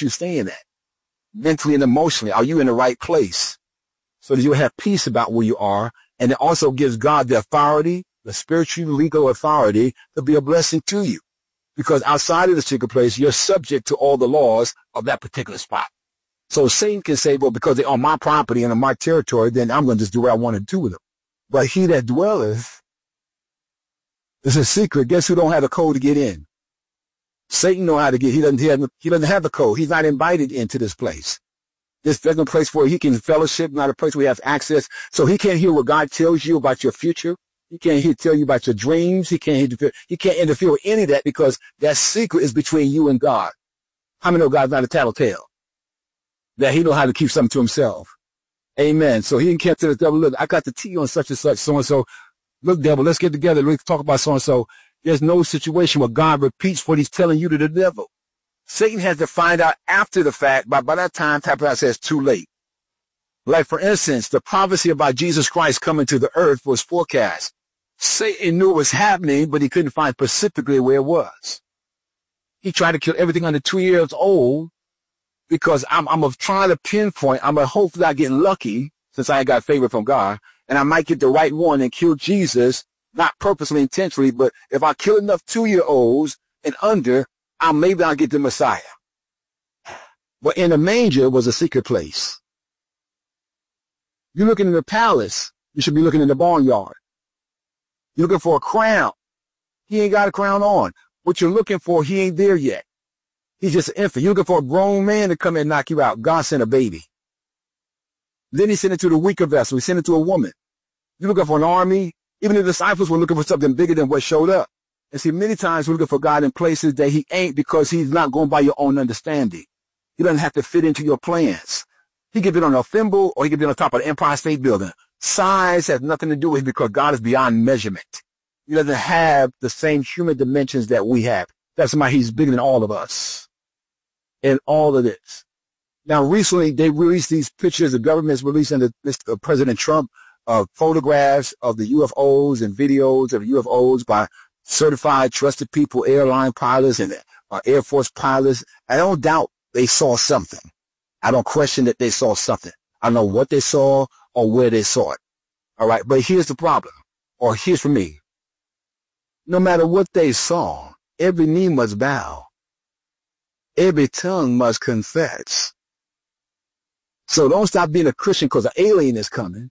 you staying at? Mentally and emotionally, are you in the right place? So that you have peace about where you are. And it also gives God the authority, the spiritual legal authority to be a blessing to you. Because outside of the secret place, you're subject to all the laws of that particular spot. So Satan can say, well, because they're on my property and on my territory, then I'm going to just do what I want to do with them. But he that dwelleth is a secret. Guess who don't have the code to get in? Satan know how to get. He doesn't have the code. He's not invited into this place. This isn't a place where he can fellowship, not a place where he has access. So he can't hear what God tells you about your future. He can't tell you about your dreams. He can't interfere with any of that because that secret is between you and God. How many know God's not a tattletale? That he know how to keep something to himself. Amen. So he can't tell the devil, look, I got the tea on such and such, so-and-so. Look, devil, let's get together. Let's talk about so-and-so. There's no situation where God repeats what he's telling you to the devil. Satan has to find out after the fact, by that time, Tabernacle says too late. Like, for instance, the prophecy about Jesus Christ coming to the earth was forecast. Satan knew it was happening, but he couldn't find specifically where it was. He tried to kill everything under 2 years old because I'm trying to pinpoint. I'm hopefully I get lucky since I ain't got favor from God, and I might get the right one and kill Jesus, not purposely, intentionally, but if I kill enough 2-year-olds and under, maybe I'll get the Messiah. But in the manger was a secret place. You're looking in the palace. You should be looking in the barnyard. You're looking for a crown. He ain't got a crown on. What you're looking for, he ain't there yet. He's just an infant. You're looking for a grown man to come and knock you out. God sent a baby. Then he sent it to the weaker vessel. He sent it to a woman. You're looking for an army. Even the disciples were looking for something bigger than what showed up. And see, many times we're looking for God in places that he ain't because he's not going by your own understanding. He doesn't have to fit into your plans. He could be on a thimble or he could be on the top of the Empire State Building. Size has nothing to do with it because God is beyond measurement. He doesn't have the same human dimensions that we have. That's why he's bigger than all of us. And all of this. Now, recently, they released these pictures. The government's releasing President Trump photographs of the UFOs and videos of UFOs by certified, trusted people, airline pilots and Air Force pilots. I don't doubt they saw something. I don't question that they saw something. I know what they saw or where they saw it. All right. But here's the problem, or here's for me. No matter what they saw, every knee must bow. Every tongue must confess. So don't stop being a Christian because an alien is coming.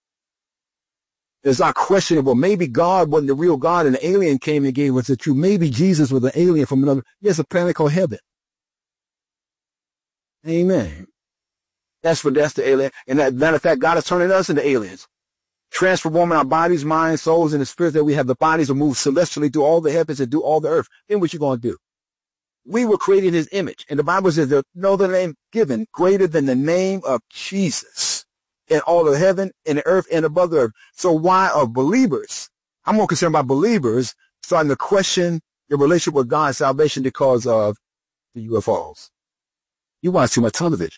It's not questionable. Maybe God wasn't the real God and the alien came and gave us the truth. Maybe Jesus was an alien from another. Yes, a planet called heaven. Amen. That's the alien. And that matter of fact, God is turning us into aliens. Transforming our bodies, minds, souls, and the spirits that we have. The bodies will move celestially through all the heavens and do all the earth. Then what you going to do? We were created in his image. And the Bible says there's no other name given greater than the name of Jesus in all of heaven and the earth and above the earth. So why are believers, I'm more concerned about believers starting to question your relationship with God's salvation because of the UFOs? You watch too much television.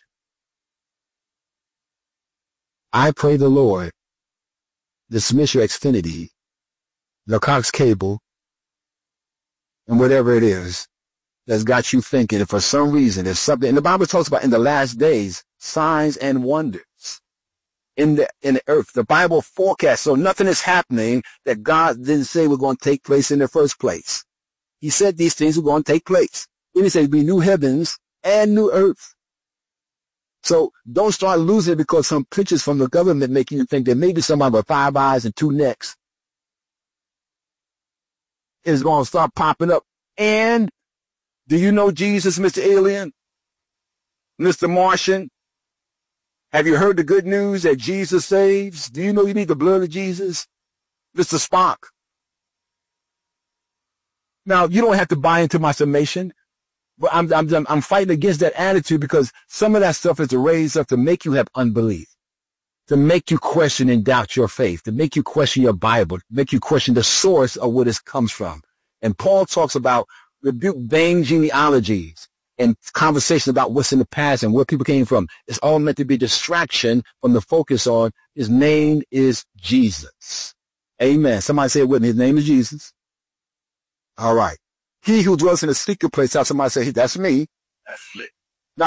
I pray the Lord dismiss your Xfinity, the Cox cable, and whatever it is that's got you thinking. And for some reason, there's something. And the Bible talks about in the last days, signs and wonders in the earth. The Bible forecasts. So nothing is happening that God didn't say were going to take place in the first place. He said these things were going to take place. Then he said it'd be new heavens and new earth. So don't start losing it because some pictures from the government make you think there may be somebody with 5 eyes and 2 necks. It's going to start popping up. And do you know Jesus, Mr. Alien? Mr. Martian? Have you heard the good news that Jesus saves? Do you know you need the blood of Jesus? Mr. Spock? Now, you don't have to buy into my summation. But I'm fighting against that attitude because some of that stuff is to raise up to make you have unbelief, to make you question and doubt your faith, to make you question your Bible, to make you question the source of where this comes from. And Paul talks about rebuke vain genealogies and conversation about what's in the past and where people came from. It's all meant to be distraction from the focus on his name is Jesus. Amen. Somebody say it with me. His name is Jesus. All right. He who dwells in a secret place, somebody say, that's me. That's lit.